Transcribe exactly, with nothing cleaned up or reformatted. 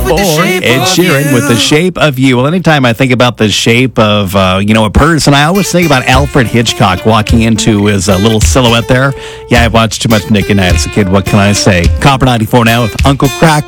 Ed Sheeran with The Shape of You. Well, anytime I think about the shape of, uh, you know, a person, I always think about Alfred Hitchcock walking into his uh, little silhouette there. Yeah, I watched too much Nick and Night as a kid. What can I say? Copper ninety-four now with Uncle Kracker.